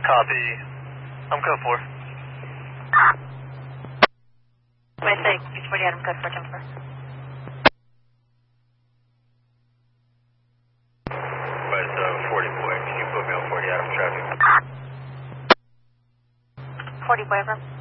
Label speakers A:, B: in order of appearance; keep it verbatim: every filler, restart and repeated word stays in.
A: Copy. I'm code four.
B: Wait, say, Beach forty Adam, code four, jump four.
A: Right, so forty boy, can you put me on forty Adam traffic?
B: forty boy, over.